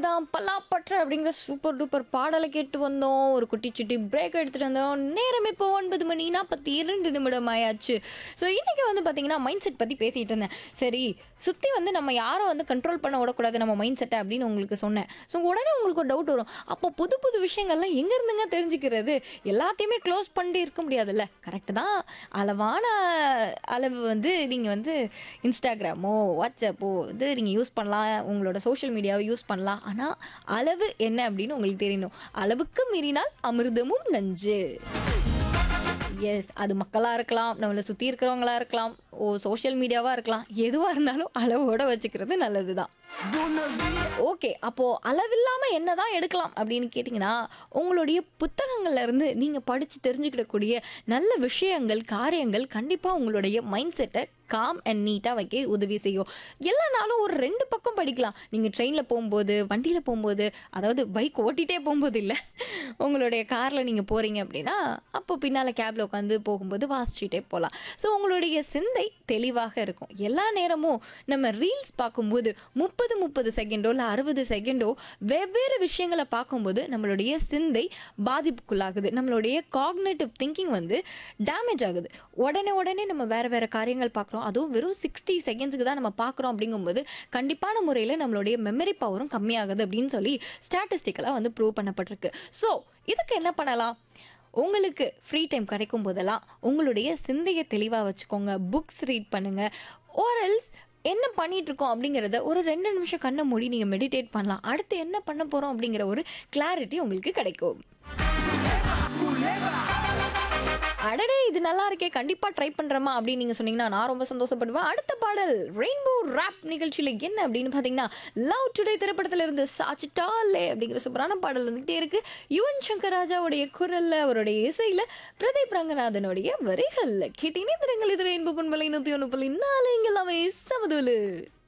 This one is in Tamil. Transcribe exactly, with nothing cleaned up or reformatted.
தான் பல்லாப்பற்ற அப்படிங்கிற சூப்பர் டூப்பர் பாடலை கேட்டு வந்தோம். ஒரு குட்டி சுட்டி பிரேக் எடுத்துட்டு வந்தோம். நேரம் இப்போ ஒன்பது மணி நாற்பத்தி இரண்டு நிமிடம் ஆயாச்சு. ஸோ இன்னைக்கு வந்து பார்த்தீங்கன்னா மைண்ட் செட் பற்றி பேசிகிட்டு இருந்தேன். சரி, சுற்றி வந்து நம்ம யாரும் வந்து கண்ட்ரோல் பண்ண விடக்கூடாது நம்ம மைண்ட் செட்டை அப்படின்னு உங்களுக்கு சொன்னேன். ஸோ உடனே உங்களுக்கு ஒரு டவுட் வரும். அப்போ புது புது விஷயங்கள்லாம் எங்கேருந்துங்க தெரிஞ்சுக்கிறது? எல்லாத்தையுமே க்ளோஸ் பண்ணிட்டு இருக்க முடியாதுல்ல. கரெக்டு தான். அளவான அளவு வந்து நீங்கள் வந்து இன்ஸ்டாகிராமோ வாட்ஸ்அப்போ வந்து நீங்கள் யூஸ் பண்ணலாம். உங்களோட சோஷியல் மீடியாவை யூஸ் பண்ணலாம். ஆனால் அளவு என்ன அப்படின்னு உங்களுக்கு தெரியணும். அளவுக்கு மீறினால் அமிர்தமும் நஞ்சு. எஸ், அது மக்களாக இருக்கலாம், நம்மளை சுற்றி இருக்கிறவங்களா இருக்கலாம், ஓ சோஷியல் மீடியாவாக இருக்கலாம். எதுவாக இருந்தாலும் அளவோடு வச்சுக்கிறது நல்லது தான். ஓகே, அப்போது அளவில்லாமல் என்ன தான் எடுக்கலாம் அப்படின்னு கேட்டிங்கன்னா, உங்களுடைய புத்தகங்கள்ல இருந்து நீங்கள் படித்து தெரிஞ்சுக்கிடக்கூடிய நல்ல விஷயங்கள், காரியங்கள் கண்டிப்பாக உங்களுடைய மைண்ட் செட்டை காம் அண்ட் நீட்டாக வைக்க உதவி செய்யும். எல்லா நாளும் ஒரு ரெண்டு பக்கம் படிக்கலாம். நீங்கள் ட்ரெயினில் போகும்போது, வண்டியில் போகும்போது, அதாவது பைக் ஓட்டிகிட்டே போகும்போது இல்லை, உங்களுடைய காரில் நீங்கள் போகிறீங்க அப்படின்னா அப்போ பின்னால் கேபில் உட்காந்து போகும்போது வாசிச்சுட்டே போகலாம். ஸோ உங்களுடைய சிந்தை தெளிவாக இருக்கும். எல்லா நேரமும் நம்ம ரீல்ஸ் பார்க்கும்போது முப்பது முப்பது செகண்டோ இல்லை அறுபது செகண்டோ வெவ்வேறு விஷயங்களை பார்க்கும்போது நம்மளுடைய சிந்தை பாதிப்புக்குள்ளாகுது. நம்மளுடைய காக்னேட்டிவ் திங்கிங் வந்து டேமேஜ் ஆகுது. உடனே உடனே நம்ம வேறு வேறு காரியங்கள் பார்க்குறோம். அதுவும் வெறும் சிக்ஸ்டி செகண்ட்ஸுக்கு தான் நம்ம பார்க்குறோம். அப்படிங்கும்போது கண்டிப்பான முறையில் நம்மளுடைய மெமரி பவரும் கம்மியாகுது அப்படின்னு சொல்லி ஸ்டாட்டிஸ்டிக்கலாக வந்து ப்ரூவ் பண்ணப்பட்டிருக்கு. ஸோ இதுக்கு என்ன பண்ணலாம்? உங்களுக்கு ஃப்ரீ டைம் கிடைக்கும் போதெல்லாம் உங்களுடைய சிந்தையை தெளிவாக வச்சுக்கோங்க. புக்ஸ் ரீட் பண்ணுங்கள். ஓரல்ஸ் என்ன பண்ணிட்டு இருக்கோம் அப்படிங்கிறத ஒரு ரெண்டு நிமிஷம் கண்ணை மூடி நீங்கள் மெடிடேட் பண்ணலாம். அடுத்து என்ன பண்ண போகிறோம் அப்படிங்கிற ஒரு கிளாரிட்டி உங்களுக்கு கிடைக்கும். அடடே, இது நல்லா இருக்கே, கண்டிப்பாக ட்ரை பண்ணுறமா அப்படின்னு நீங்கள் சொன்னீங்கன்னா நான் ரொம்ப சந்தோஷப்படுவேன். அடுத்த பாடல் ரெயின்போ ராப் நிகழ்ச்சியில் என்ன அப்படின்னு பார்த்தீங்கன்னா, லவ் டுடே திரைப்படத்தில் இருந்து சாச்சிட்டாலே அப்படிங்கிற சூப்பரான பாடல் வந்துகிட்டே இருக்குது. யுவன் சங்கர் ராஜாவுடைய குரலில், அவருடைய இசையில், பிரதீப் ரங்கநாதனுடைய வரிகளில் கேட்டீங்கன்னா திருங்கள். இது ரெயின்போ பண்பலை நூற்றி ஒன்று புள்ளி நாலு. இங்கே எல்லாமே சமதூலு.